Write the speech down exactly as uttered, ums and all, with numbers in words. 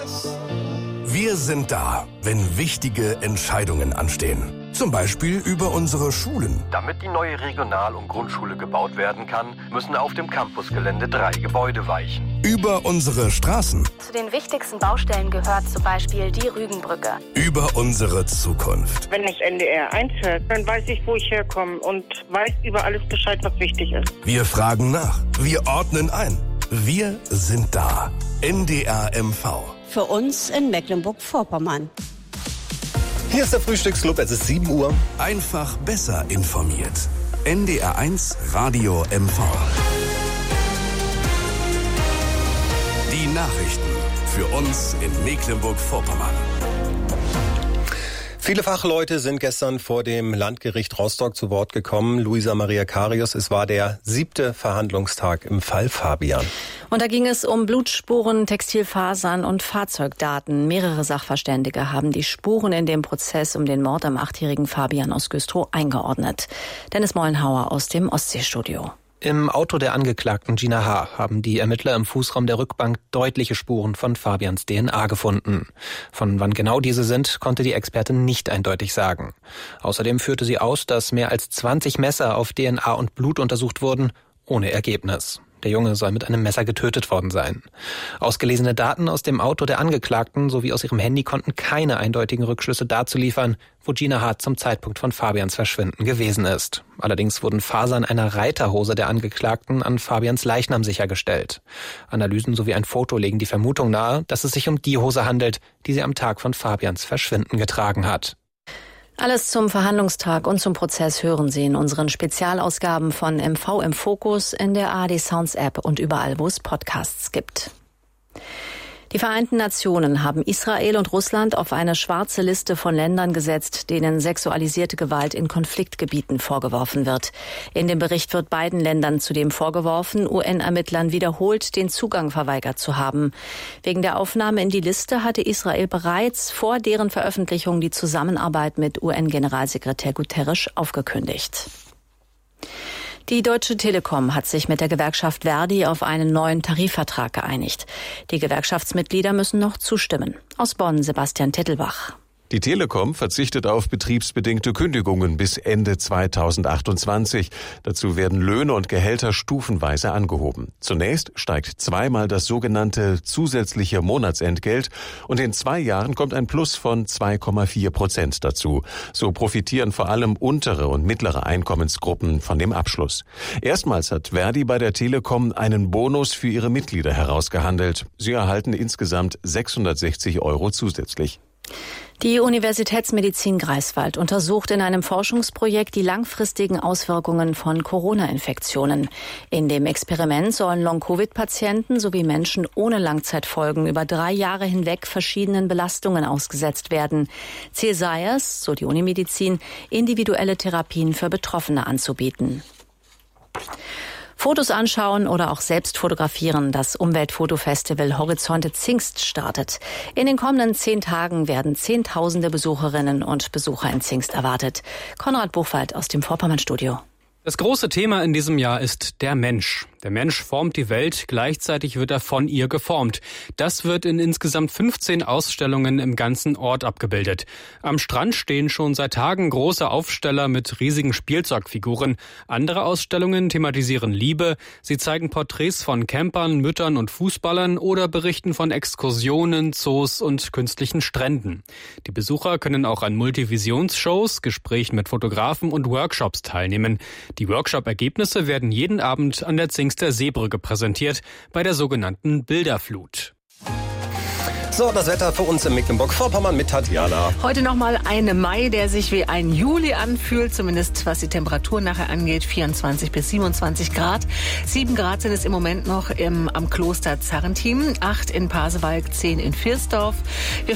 Wir sind da, wenn wichtige Entscheidungen anstehen. Zum Beispiel über unsere Schulen. Damit die neue Regional- und Grundschule gebaut werden kann, müssen auf dem Campusgelände drei Gebäude weichen. Über unsere Straßen. Zu den wichtigsten Baustellen gehört zum Beispiel die Rügenbrücke. Über unsere Zukunft. Wenn das N D R eins hört, dann weiß ich, wo ich herkomme und weiß über alles Bescheid, was wichtig ist. Wir fragen nach. Wir ordnen ein. Wir sind da. N D R M V. Für uns in Mecklenburg-Vorpommern. Hier ist der Frühstücksclub, es ist sieben Uhr. Einfach besser informiert. N D R eins Radio M V. Die Nachrichten für uns in Mecklenburg-Vorpommern. Viele Fachleute sind gestern vor dem Landgericht Rostock zu Wort gekommen. Luisa Maria Karius, es war der siebte Verhandlungstag im Fall Fabian. Und da ging es um Blutspuren, Textilfasern und Fahrzeugdaten. Mehrere Sachverständige haben die Spuren in dem Prozess um den Mord am achtjährigen Fabian aus Güstrow eingeordnet. Dennis Mollenhauer aus dem Ostseestudio. Im Auto der Angeklagten Gina H. haben die Ermittler im Fußraum der Rückbank deutliche Spuren von Fabians D N A gefunden. Von wann genau diese sind, konnte die Expertin nicht eindeutig sagen. Außerdem führte sie aus, dass mehr als zwanzig Messer auf D N A und Blut untersucht wurden, ohne Ergebnis. Der Junge soll mit einem Messer getötet worden sein. Ausgelesene Daten aus dem Auto der Angeklagten sowie aus ihrem Handy konnten keine eindeutigen Rückschlüsse dazu liefern, wo Gina H. zum Zeitpunkt von Fabians Verschwinden gewesen ist. Allerdings wurden Fasern einer Reiterhose der Angeklagten an Fabians Leichnam sichergestellt. Analysen sowie ein Foto legen die Vermutung nahe, dass es sich um die Hose handelt, die sie am Tag von Fabians Verschwinden getragen hat. Alles zum Verhandlungstag und zum Prozess hören Sie in unseren Spezialausgaben von M V im Fokus, in der A R D Sounds App und überall, wo es Podcasts gibt. Die Vereinten Nationen haben Israel und Russland auf eine schwarze Liste von Ländern gesetzt, denen sexualisierte Gewalt in Konfliktgebieten vorgeworfen wird. In dem Bericht wird beiden Ländern zudem vorgeworfen, U N-Ermittlern wiederholt den Zugang verweigert zu haben. Wegen der Aufnahme in die Liste hatte Israel bereits vor deren Veröffentlichung die Zusammenarbeit mit U N-Generalsekretär Guterres aufgekündigt. Die Deutsche Telekom hat sich mit der Gewerkschaft Verdi auf einen neuen Tarifvertrag geeinigt. Die Gewerkschaftsmitglieder müssen noch zustimmen. Aus Bonn Sebastian Tettelbach. Die Telekom verzichtet auf betriebsbedingte Kündigungen bis Ende zweitausendachtundzwanzig. Dazu werden Löhne und Gehälter stufenweise angehoben. Zunächst steigt zweimal das sogenannte zusätzliche Monatsentgelt und in zwei Jahren kommt ein Plus von zwei Komma vier Prozent dazu. So profitieren vor allem untere und mittlere Einkommensgruppen von dem Abschluss. Erstmals hat Verdi bei der Telekom einen Bonus für ihre Mitglieder herausgehandelt. Sie erhalten insgesamt sechshundertsechzig Euro zusätzlich. Die Universitätsmedizin Greifswald untersucht in einem Forschungsprojekt die langfristigen Auswirkungen von Corona-Infektionen. In dem Experiment sollen Long-Covid-Patienten sowie Menschen ohne Langzeitfolgen über drei Jahre hinweg verschiedenen Belastungen ausgesetzt werden. Ziel sei es, so die Unimedizin, individuelle Therapien für Betroffene anzubieten. Fotos anschauen oder auch selbst fotografieren. Das Umweltfotofestival Horizonte Zingst startet. In den kommenden zehn Tagen werden Zehntausende Besucherinnen und Besucher in Zingst erwartet. Konrad Buchwald aus dem Vorpommern-Studio. Das große Thema in diesem Jahr ist der Mensch. Der Mensch formt die Welt, gleichzeitig wird er von ihr geformt. Das wird in insgesamt fünfzehn Ausstellungen im ganzen Ort abgebildet. Am Strand stehen schon seit Tagen große Aufsteller mit riesigen Spielzeugfiguren. Andere Ausstellungen thematisieren Liebe. Sie zeigen Porträts von Campern, Müttern und Fußballern oder berichten von Exkursionen, Zoos und künstlichen Stränden. Die Besucher können auch an Multivisionsshows, Gesprächen mit Fotografen und Workshops teilnehmen. Die Workshop-Ergebnisse werden jeden Abend an der Zingster Seebrücke präsentiert, bei der sogenannten Bilderflut. So, das Wetter für uns in Mecklenburg-Vorpommern mit Tatjana. Heute nochmal ein Mai, der sich wie ein Juli anfühlt, zumindest was die Temperatur nachher angeht, vierundzwanzig bis siebenundzwanzig Grad. sieben Grad sind es im Moment noch im, am Kloster Zarrentin, acht in Pasewalk, zehn in Virsdorf. Wir